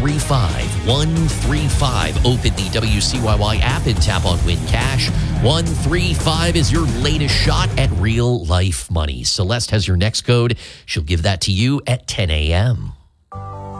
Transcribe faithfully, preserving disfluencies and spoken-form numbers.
three five, one three five. Open the W C Y Y app and tap on Win Cash. one three five is your latest shot at real life money. Celeste has your next code. She'll give that to you at ten a.m.